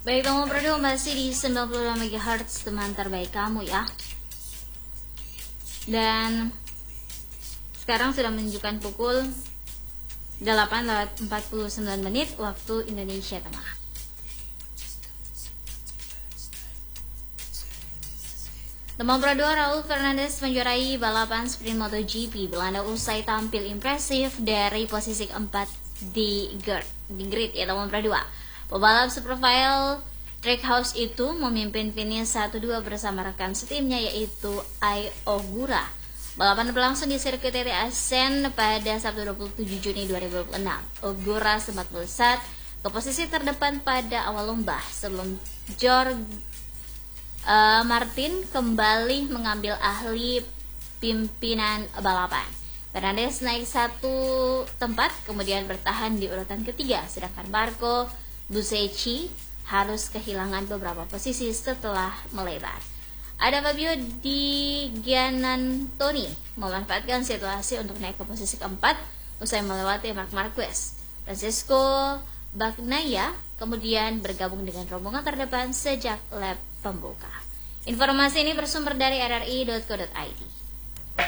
Baik, kamu berdua masih di 92 MHz, teman terbaik kamu ya. Dan sekarang sudah menunjukkan pukul 8:49 waktu Indonesia Tengah. Teman berdua, Raul Fernandez menjuarai balapan sprint MotoGP Belanda usai tampil impresif dari posisi keempat di grid ya teman berdua. Pebalap superfile Trackhouse itu memimpin finish 1-2 bersama rekan setimnya yaitu Ai Ogura. Balapan berlangsung di sirkuit TT Assen pada Sabtu 27 Juni 2026. Ogura sempat melesat ke posisi terdepan pada awal lomba sebelum George Martin kembali mengambil ahli pimpinan balapan. Fernandez naik satu tempat kemudian bertahan di urutan ketiga, sedangkan Marco Busecchi harus kehilangan beberapa posisi setelah melebar. Ada Fabio Di Giannantoni memanfaatkan situasi untuk naik ke posisi keempat usai melewati Marc Marquez. Francesco Bagnaia kemudian bergabung dengan rombongan terdepan sejak lap pembuka. Informasi ini bersumber dari rri.co.id.